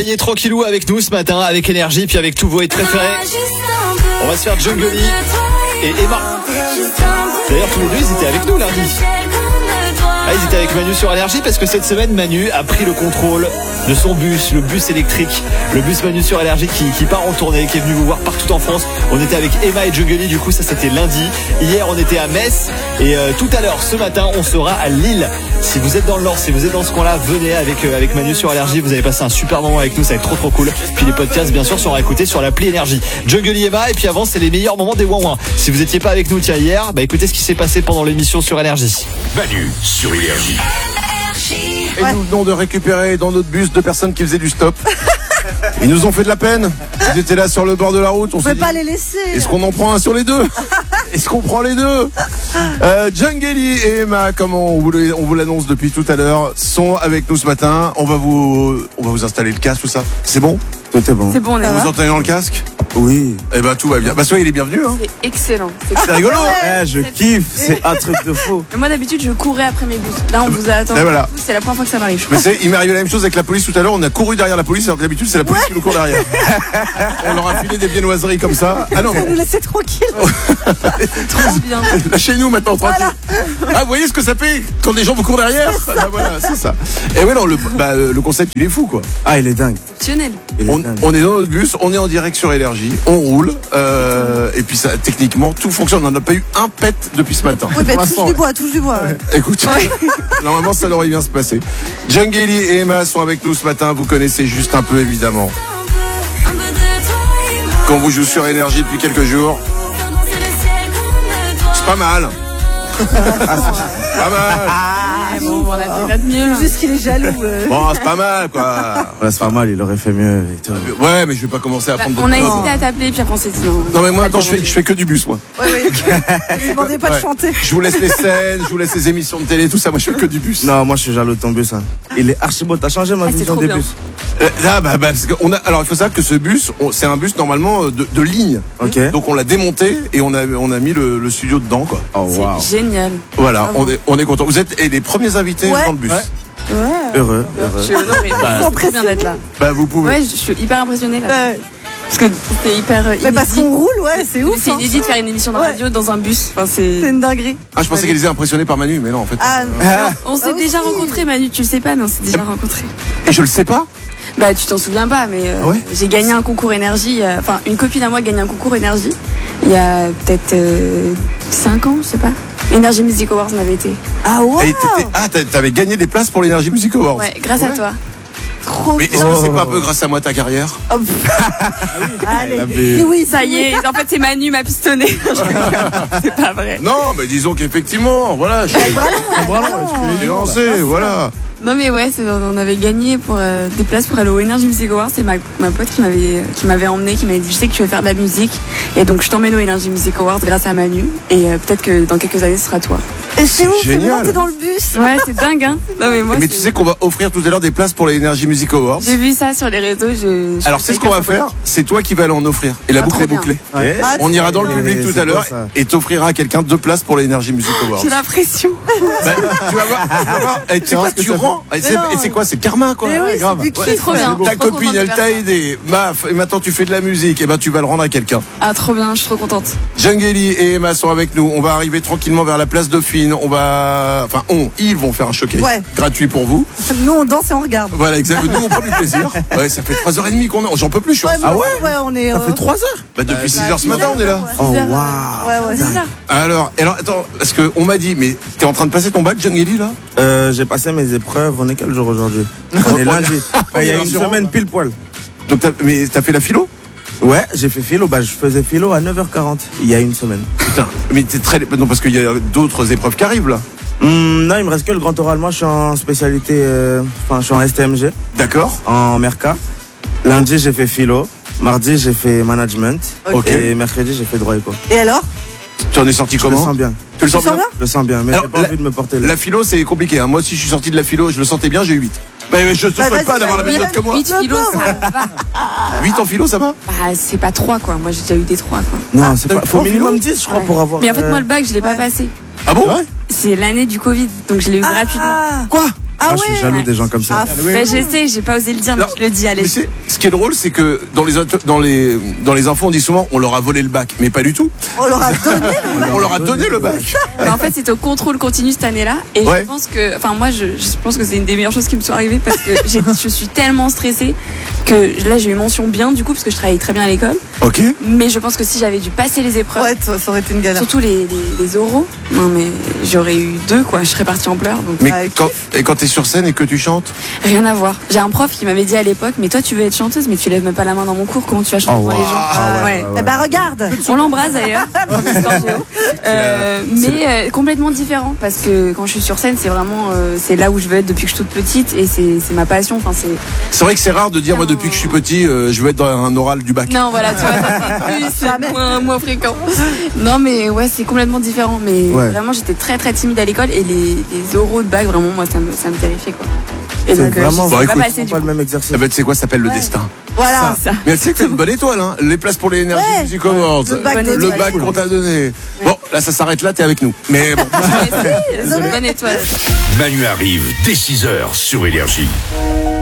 réveiller tranquillou avec nous ce matin, avec énergie, puis avec tous vos hits préférés. On va se faire Jungle Lee et Emma. D'ailleurs, tous les deux, ils étaient avec nous lundi. Ah, ils étaient avec Manu sur Énergie parce que cette semaine, Manu a pris le contrôle de son bus, le bus électrique, le bus Manu sur Énergie qui part en tournée, qui est venu vous voir partout en France. On était avec Emma et Jungle Lee, du coup ça c'était lundi. Hier on était à Metz et tout à l'heure, ce matin, on sera à Lille. Si vous êtes dans le Nord, si vous êtes dans ce coin-là, venez avec Manu sur Énergie. Vous allez passer un super moment avec nous, ça va être trop cool. Puis les podcasts bien sûr seront écoutés sur l'appli Énergie. Jungle Lee, Emma, et puis avant c'est les meilleurs moments des Ouin-Ouin. Si vous étiez pas avec nous hier, écoutez ce qui s'est passé pendant l'émission sur Énergie. Manu sur Énergie. Et nous venons de récupérer dans notre bus 2 personnes qui faisaient du stop. Ils nous ont fait de la peine. Ils étaient là sur le bord de la route. On peut pas les laisser. Est-ce qu'on en prend un sur les deux? Est-ce qu'on prend les deux? Jungle Lee et Emma, comme on vous l'annonce depuis tout à l'heure, sont avec nous ce matin. On va vous installer le casque, tout ça. C'est bon? Tout est bon. C'est bon, on est là. Vous entendez dans le casque? Oui. Eh ben tout va bien. Soyez les bienvenus. Hein. C'est excellent. C'est rigolo. Je kiffe. C'est un truc de fou. Moi d'habitude je courais après mes bus. Là on vous a attendu. Voilà. C'est la première fois que ça m'arrive. Mais il m'est arrivé la même chose avec la police tout à l'heure. On a couru derrière la police alors que d'habitude c'est la police qui nous court derrière. On leur a filé des viennoiseries comme ça. Ah non. Ça nous laissait tranquille. Trop bien. Lâchez-nous maintenant tranquille. Ah vous voyez ce que ça fait quand des gens vous courent derrière? Voilà, c'est ça. Et ouais non le concept il est fou quoi. Ah il est dingue. Exceptionnel. On est dans notre bus, on est en direct sur Énergie, on roule, et puis ça, techniquement, tout fonctionne. On n'a pas eu un pet depuis ce matin. Oui, touche du bois. Écoute, normalement ça devrait bien se passer. Jungle Lee et Emma sont avec nous ce matin, vous connaissez juste un peu évidemment. Qu'on vous joue sur Énergie depuis quelques jours. C'est pas mal. Pas mal. Bon, on a fait de mieux. Juste qu'il est jaloux. Bon, c'est pas mal quoi. Ouais, c'est pas mal, il aurait fait mieux. Et tout. Ouais, mais je vais pas commencer à prendre on a hésité à t'appeler, puis après on s'est dit non. Non mais moi attends, je fais que du bus moi. Oui. Je demandais pas de chanter. Je vous laisse les scènes, je vous laisse les émissions de télé, tout ça, moi je fais que du bus. Non, moi je suis jaloux de ton bus. Hein. Il est archi beau, t'as changé ma vision des bus. Parce qu'on a, alors il faut savoir que ce bus, c'est un bus normalement de ligne. Ok. Donc on l'a démonté et on a mis le studio dedans quoi. Oh wow. C'est génial. Voilà, on est content. Vous êtes les premiers invités dans le bus. Ouais. Heureux. Je suis honorée. C'est très bien d'être là. Vous pouvez. Ouais, je suis hyper impressionnée là. Parce que c'est hyper inédit. Mais parce qu'on roule, ouais, c'est ouf. C'est inédit de faire une émission de radio dans un bus. Enfin, c'est une dinguerie. Ah, je pensais qu'elle était impressionnée par Manu, mais non en fait. On s'est déjà rencontrés, Manu, tu le sais pas, mais on s'est déjà rencontrés. Et je le sais pas. Bah tu t'en souviens pas, mais j'ai gagné un concours énergie, enfin une copine à moi a gagné un concours énergie il y a peut-être 5 ans, je sais pas. Énergie Music Awards on avait été. Ah ouais. T'avais gagné des places pour l'Énergie Music Awards. Ouais, grâce à toi. Trop. Mais est-ce que c'est pas un peu grâce à moi ta carrière? Allez. Oui, ça y est, en fait c'est Manu m'a pistonné. C'est pas vrai. Non, mais disons qu'effectivement, voilà, je suis lancé, voilà. Non mais ouais, on avait gagné pour des places pour aller au Energy Music Awards. C'est ma pote qui m'avait emmené, qui m'avait dit je sais que tu veux faire de la musique et donc je t'emmène au Energy Music Awards grâce à Manu et peut-être que dans quelques années ce sera toi. Et c'est ouf, c'est génial. monté dans le bus. Ouais, c'est dingue hein. Non mais moi. Mais tu sais qu'on va offrir tout à l'heure des places pour les Energy Music Awards. J'ai vu ça sur les réseaux. Alors c'est ce qu'on va faire. C'est toi qui vas aller en offrir et la boucle est bouclée. Ouais. On ira dans le public tout à l'heure et t'offrira à quelqu'un 2 places pour les Energy Music Awards. J'ai la pression. Tu vas voir. Tu sais quoi, tu rends. Et c'est quoi, c'est karma quoi. Oui, grave. C'est trop bien. Ta copine, elle t'a aidé. Et maintenant tu fais de la musique. Et tu vas le rendre à quelqu'un. Ah trop bien, je suis trop contente. Jungle Lee et Emma sont avec nous. On va arriver tranquillement vers la place Dauphine. Ils vont faire un showcase gratuit pour vous. Nous on danse et on regarde. Voilà, exactement. Nous on prend du plaisir. Ouais, ça fait 3h30 qu'on est. J'en peux plus, je suis Ah ouais, on est. Ça fait 3 heures. Depuis 6h ce matin, on est là. Oh waouh. Ouais, C'est ça. Alors, attends, parce qu'on m'a dit, mais t'es en train de passer ton bac, Jungle Lee, là? J'ai passé mes épreuves. On est quel jour aujourd'hui? On est lundi. Il y a une semaine pile poil. Donc t'as fait la philo? Ouais, j'ai fait philo. Je faisais philo à 9h40 il y a une semaine. Putain, mais t'es très. Non, parce qu'il y a d'autres épreuves qui arrivent là. Non, il me reste que le grand oral. Moi, je suis en spécialité. Je suis en STMG. D'accord. En Merca. Lundi, j'ai fait philo. Mardi, j'ai fait management. Ok. Et mercredi, j'ai fait droit éco. Et alors? Tu en es sorti comment? Je le sens bien. Tu le sens bien? Je le sens bien, mais Alors, j'ai pas envie de me porter là. La philo, c'est compliqué. Moi aussi, je suis sorti de la philo, je le sentais bien, j'ai eu 8. Mais je te souhaite pas d'avoir la même note que moi. 8 kilos, ça va. 8 en philo, ça va? C'est pas 3 quoi. Moi j'ai déjà eu des 3 quoi. Non, c'est pas. Faut minimum 10, je crois, pour avoir. Mais en fait, moi le bac, je l'ai pas passé. Ah bon? C'est l'année du Covid, donc je l'ai eu gratuitement. Quoi? Ah je suis ouais. jaloux des gens comme ça. Ah, Bah, je sais, j'ai pas osé le dire, mais Non, je le dis, allez. Mais ce qui est drôle, c'est que dans les infos, on dit souvent on leur a volé le bac, mais pas du tout. on leur a donné. On leur a donné le bac. Mais en fait, c'était au contrôle continu cette année-là. Et Ouais. je pense que, enfin, moi, je pense que c'est une des meilleures choses qui me sont arrivées parce que je suis tellement stressée que là, j'ai eu mention bien, du coup, parce que je travaillais très bien à l'école. Ok. Mais je pense que si j'avais dû passer les épreuves, Ouais, ça aurait été une galère. surtout les oraux, non, mais j'aurais eu 2, quoi. Je serais partie en pleurs. Donc, Mais Ah, quand t'es sur scène et que tu chantes, rien à voir. J'ai un prof qui m'avait dit à l'époque, mais toi, tu veux être chanteuse, mais tu lèves même pas la main dans mon cours, comment tu vas chanter devant les gens? Ah ouais, Ouais. ouais, Eh ben regarde. On l'embrasse d'ailleurs, professeur Géo. Mais complètement différent parce que quand je suis sur scène, c'est vraiment c'est là où je veux être depuis que je suis toute petite et c'est ma passion. Enfin c'est vrai que c'est rare de dire moi depuis que je suis petit, je veux être dans un oral du bac. non voilà, tu vois, ça, c'est moins fréquent. Non mais ouais, c'est complètement différent. Mais Ouais. vraiment, j'étais très très timide à l'école et les oraux de bac, vraiment moi ça me terrifiait quoi. Et C'est donc vraiment je sais pas écoute, passer du pas le coup. même exercice. Eh ben, tu sais quoi, ça s'appelle le Ouais. destin. Voilà. Ça. Mais tu sais que t'as une bonne étoile, hein. Les places pour les Energy Ouais. Music Awards. Le bac de Le étoile. bac qu'on t'a donné. Bon, là, ça s'arrête là, t'es avec nous. Mais bon. C'est une bonne étoile. Manu arrive dès 6h sur Énergie.